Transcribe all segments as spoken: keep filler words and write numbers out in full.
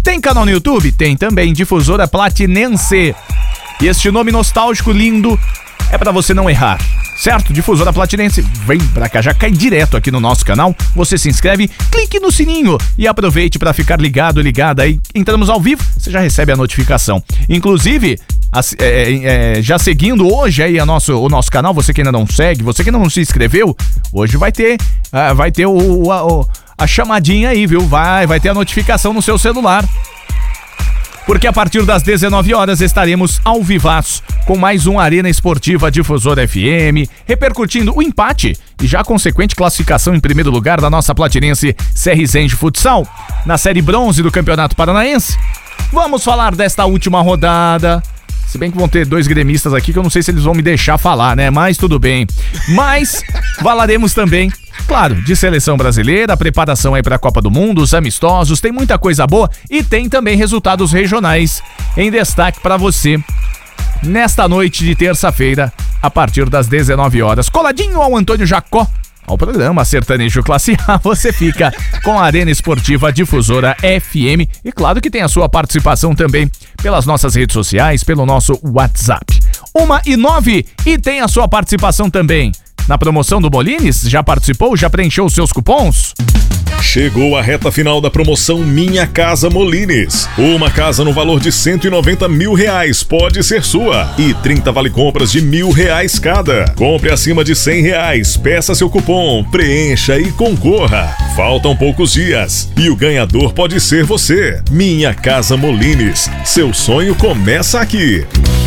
Tem canal no YouTube? Tem também, Difusora Platinense. E este nome nostálgico lindo é pra você não errar, certo? Difusora Platinense, vem pra cá, já cai direto aqui no nosso canal. Você se inscreve, clique no sininho e aproveite pra ficar ligado, ligada aí. Entramos ao vivo, você já recebe a notificação. Inclusive, é, é, já seguindo hoje aí a nosso, o nosso canal, você que ainda não segue, você que ainda não se inscreveu, hoje vai ter, uh, vai ter o, a, o, a chamadinha aí, viu? Vai, vai ter a notificação no seu celular. Porque a partir das dezenove horas estaremos ao vivaço com mais um Arena Esportiva Difusora F M, repercutindo o empate e já a consequente classificação em primeiro lugar da nossa platinense C R Zenji Futsal na série bronze do Campeonato Paranaense. Vamos falar desta última rodada. Se bem que vão ter dois gremistas aqui que eu não sei se eles vão me deixar falar, né? Mas tudo bem. Mas falaremos também, claro, de seleção brasileira, preparação aí para a Copa do Mundo, os amistosos, tem muita coisa boa e tem também resultados regionais em destaque para você nesta noite de terça-feira, a partir das dezenove horas. Coladinho ao Antônio Jacó, ao programa Sertanejo Classe A, você fica com a Arena Esportiva Difusora F M e claro que tem a sua participação também pelas nossas redes sociais, pelo nosso WhatsApp. Uma e nove, e tem a sua participação também na promoção do Molines. Já participou? Já preencheu os seus cupons? Chegou a reta final da promoção Minha Casa Molines. Uma casa no valor de cento e noventa mil reais pode ser sua e trinta vale compras de mil reais cada. Compre acima de cem reais, peça seu cupom, preencha e concorra. Faltam poucos dias e o ganhador pode ser você. Minha Casa Molines. Seu sonho começa aqui.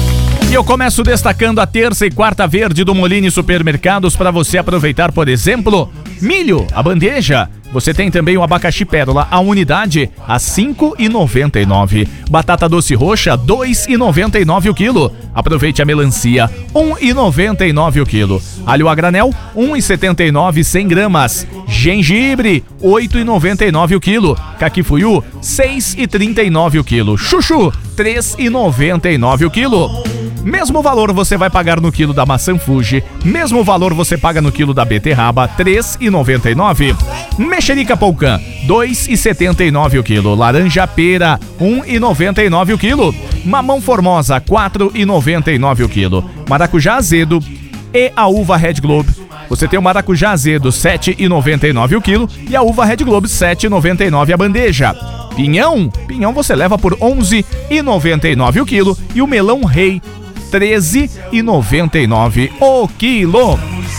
E eu começo destacando a terça e quarta verde do Molini Supermercados para você aproveitar, por exemplo, milho, a bandeja. Você tem também o abacaxi pérola, a unidade a cinco reais e noventa e nove centavos. Batata doce roxa, dois reais e noventa e nove centavos o quilo. Aproveite a melancia, um real e noventa e nove centavos o quilo. Alho a granel, um real e setenta e nove centavos, cem gramas. Gengibre, oito reais e noventa e nove centavos o quilo. Caquifuiu, seis reais e trinta e nove centavos o quilo. Chuchu, três reais e noventa e nove centavos o quilo. Mesmo valor você vai pagar no quilo da maçã Fuji, mesmo valor você paga no quilo da beterraba, três reais e noventa e nove centavos. Mexerica Polcã, dois reais e setenta e nove centavos o quilo. Laranja pera, um real e noventa e nove centavos o quilo. Mamão Formosa, quatro reais e noventa e nove centavos o quilo. Maracujá azedo e a uva Red Globe. Você tem o maracujá azedo, sete reais e noventa e nove centavos o quilo, e a uva Red Globe, sete reais e noventa e nove centavos a bandeja. Pinhão, pinhão você leva por onze reais e noventa e nove centavos o quilo, e o melão rei, treze reais e noventa e nove centavos o quilo.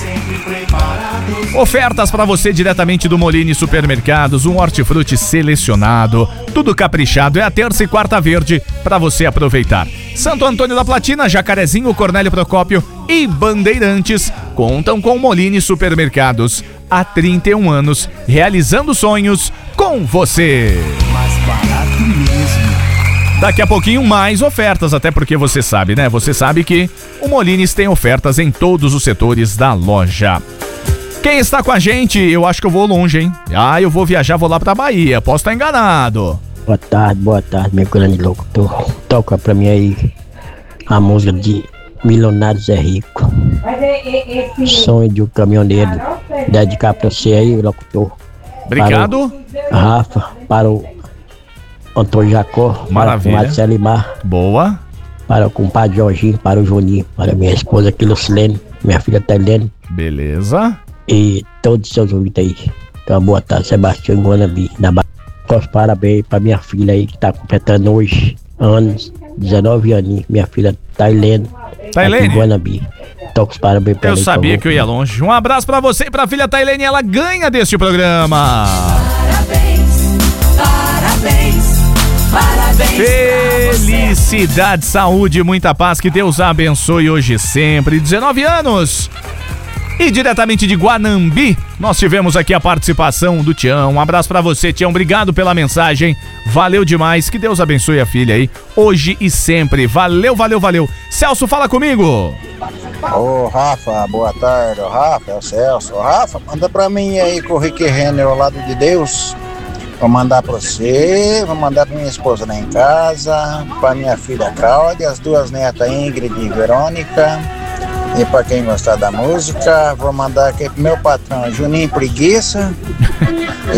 Ofertas para você diretamente do Molini Supermercados, um hortifruti selecionado, tudo caprichado. É a terça e quarta verde para você aproveitar. Santo Antônio da Platina, Jacarezinho, Cornélio Procópio e Bandeirantes contam com o Molini Supermercados há trinta e um anos, realizando sonhos com você. Mais barato mesmo. Daqui a pouquinho mais ofertas, até porque você sabe, né? Você sabe que o Molines tem ofertas em todos os setores da loja. Quem está com a gente, eu acho que eu vou longe, hein? Ah, eu vou viajar, vou lá pra Bahia, posso estar enganado. Boa tarde, boa tarde, meu grande locutor. Toca pra mim aí a música de Milionários é Rico. Sonho de um caminhoneiro. Dedicar pra você aí, locutor. Obrigado. Para o Rafa, para o Antônio Jacó, maravilha. Para o Marcelo Limar. Boa. Para o compadre Jorginho, para o Juninho, para minha esposa Quilocilene, minha filha Telene. Beleza. E todos os seus ouvintes aí. Então, boa tarde, Sebastião Guanabi, da Bahia. Os parabéns para minha filha aí que tá completando hoje anos, dezenove aninhos, minha filha Tailene. Tailene? Aqui em Guanabi. Então, os parabéns pra Eu ela. Eu sabia que eu ia longe. Um abraço pra você e pra filha Tailene, ela ganha deste programa. Parabéns, parabéns, parabéns. Felicidade, saúde, muita paz, que Deus a abençoe hoje e sempre. dezenove anos. E diretamente de Guanambi, nós tivemos aqui a participação do Tião. Um abraço pra você, Tião. Obrigado pela mensagem. Valeu demais. Que Deus abençoe a filha aí, hoje e sempre. Valeu, valeu, valeu. Celso, fala comigo. Ô, Rafa, boa tarde. Ô, Rafa, é o Celso. Ô, Rafa, manda pra mim aí com o Rick Renner ao lado de Deus. Vou mandar pra você, vou mandar pra minha esposa lá em casa, pra minha filha Cláudia, as duas netas Ingrid e Verônica. E para quem gostar da música, vou mandar aqui pro meu patrão Juninho Preguiça